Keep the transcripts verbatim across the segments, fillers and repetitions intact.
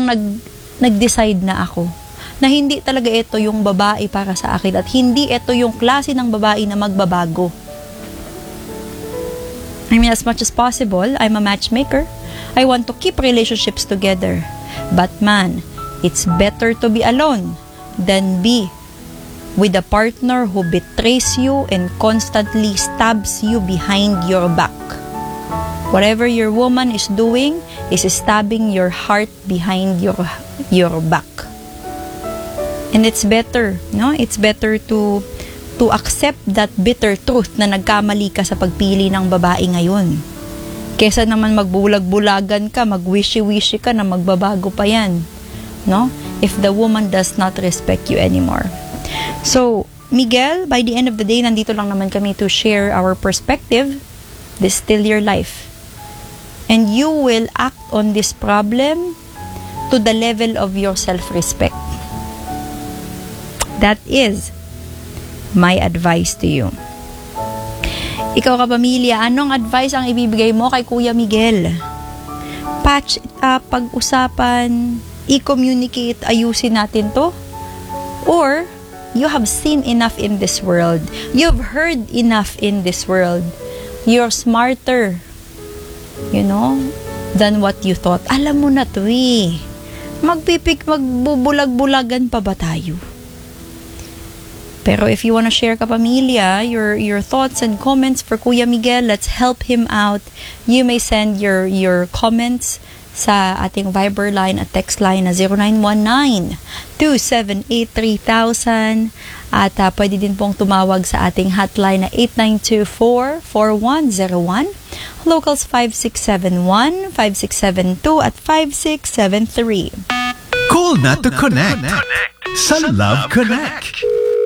parang nag, nag-decide na ako na hindi talaga ito yung babae para sa akin at hindi ito yung klase ng babae na magbabago. I mean, as much as possible, I'm a matchmaker. I want to keep relationships together. But man, it's better to be alone than be with a partner who betrays you and constantly stabs you behind your back. Whatever your woman is doing is stabbing your heart behind your your back. And it's better, no? It's better to to accept that bitter truth na nagkamali ka sa pagpili ng babae ngayon. Kesa naman magbulag-bulagan ka, magwishy-wishy ka na magbabago pa yan, no? If the woman does not respect you anymore. So, Miguel, by the end of the day, nandito lang naman kami to share our perspective. This is still your life. And you will act on this problem to the level of your self-respect. That is my advice to you. Ikaw kapamilya, anong advice ang ibibigay mo kay Kuya Miguel? Patch it up, pag-usapan, i-communicate, ayusin natin to? Or, you have seen enough in this world. You've heard enough in this world. You're smarter, you know, than what you thought. Alam mo na to eh. Magpipik, magbubulag-bulagan pa ba tayo? Pero if you wanna share kapamilya, your your thoughts and comments for Kuya Miguel, let's help him out. You may send your your comments sa ating Viber line at text line na zero nine one nine, two seven eight, three thousand at uh, pwede din pong tumawag sa ating hotline na eight nine two four, four one zero one, locals five six seven one, five six seven two at five six seven three. Call na to connect sa Love Connect.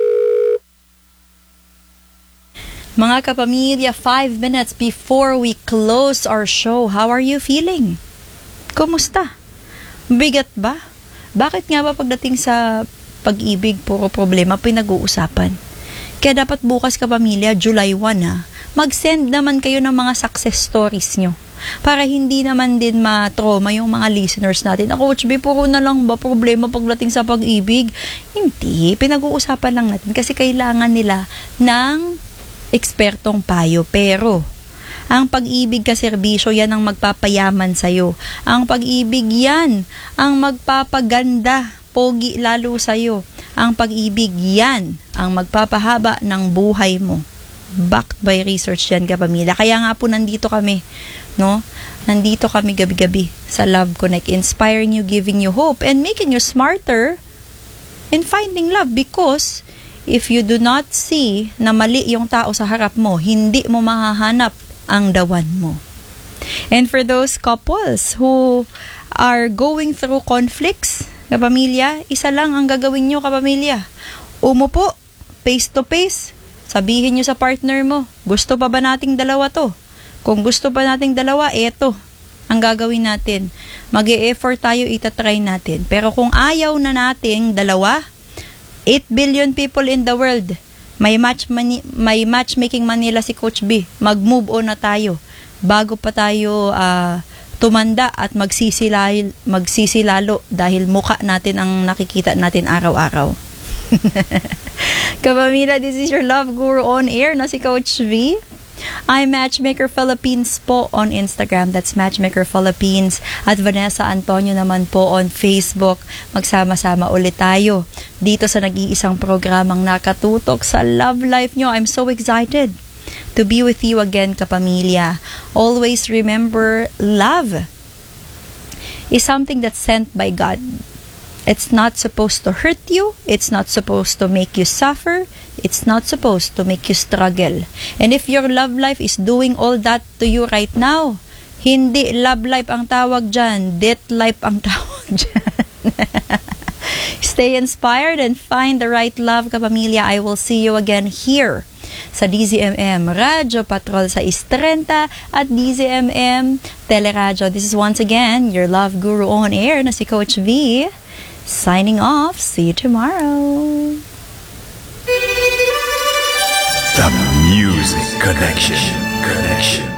Mga kapamilya, five minutes before we close our show, how are you feeling? Kumusta? Bigat ba? Bakit nga ba pagdating sa pag-ibig, puro problema pinag-uusapan? Kaya dapat bukas kapamilya, July first ha, mag-send naman kayo ng mga success stories nyo. Para hindi naman din ma-trauma yung mga listeners natin. Ako, Coach B, puro na lang ba problema pagdating sa pag-ibig? Hindi, pinag-uusapan lang natin kasi kailangan nila ng ekspertong payo. Pero ang pag-ibig ka serbisyo, yan ang magpapayaman sa'yo. Ang pag-ibig yan ang magpapaganda, pogi lalo sa'yo. Ang pag-ibig yan ang magpapahaba ng buhay mo. Backed by research yan, kapamilya. Kaya nga po nandito kami, no? Nandito kami gabi-gabi sa Love Connect, inspiring you, giving you hope, and making you smarter in finding love. Because if you do not see na mali yung tao sa harap mo, hindi mo mahahanap ang the one mo. And for those couples who are going through conflicts, kapamilya, isa lang ang gagawin nyo, kapamilya. Umupo, face to face, sabihin nyo sa partner mo, gusto pa ba nating dalawa to? Kung gusto pa nating dalawa, eto ang gagawin natin. Mag-e-effort tayo, itatry natin. Pero kung ayaw na nating dalawa, eight billion people in the world, may match mani- may matchmaking Manila si Coach B. Mag-move on na tayo bago pa tayo uh, tumanda at magsisilal magsisilalo dahil mukha natin ang nakikita natin araw-araw. Kapamilya, this is your Love Guru on air na si Coach V. I'm Matchmaker Philippines po on Instagram. That's Matchmaker Philippines. At Vanessa Antonio naman po on Facebook. Magsama-sama ulit tayo dito sa nag-iisang programang nakatutok sa love life nyo. I'm so excited to be with you again, kapamilya. Always remember, love is something that's sent by God. It's not supposed to hurt you. It's not supposed to make you suffer. It's not supposed to make you struggle. And if your love life is doing all that to you right now, hindi love life ang tawag dyan. Death life ang tawag dyan. Stay inspired and find the right love, kapamilya. I will see you again here sa D Z M M Radyo Patrol sa Istrenta at D Z M M Teleradyo. This is once again your Love Guru on air na si Coach V. Signing off. See you tomorrow. The Music Connection. Connection.